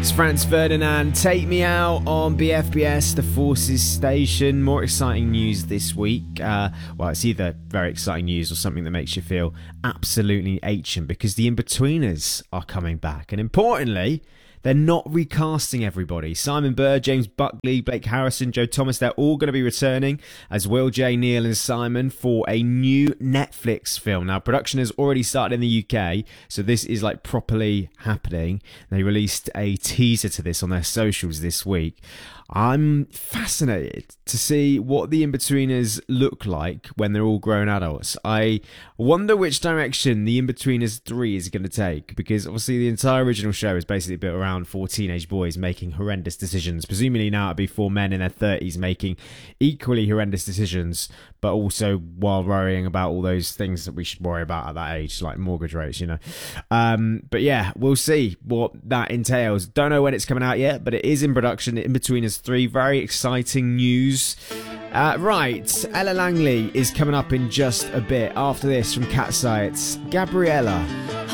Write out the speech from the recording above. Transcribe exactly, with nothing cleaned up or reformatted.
Franz Ferdinand, Take Me Out on B F B S, the Forces station. More exciting news this week. Uh, well, it's either very exciting news or something that makes you feel absolutely ancient, because the In-Betweeners are coming back. And importantly, they're not recasting everybody. Simon Bird, James Buckley, Blake Harrison, Joe Thomas, they're all going to be returning as Will J. Neal and Simon for a new Netflix film. Now, production has already started in the U K, so this is like properly happening. They released a teaser to this on their socials this week. I'm fascinated to see what the In-Betweeners look like when they're all grown adults. I wonder which direction the In-Betweeners three is going to take, because obviously the entire original show is basically built around four teenage boys making horrendous decisions. Presumably now it'd be four men in their thirties making equally horrendous decisions, but also while worrying about all those things that we should worry about at that age, like mortgage rates, you know. Um, but yeah, we'll see what that entails. Don't know when it's coming out yet, but it is in production. In-Betweeners three, very exciting news. Uh, right, Ella Langley is coming up in just a bit. After this, from Cat's Eye, it's Gabriella.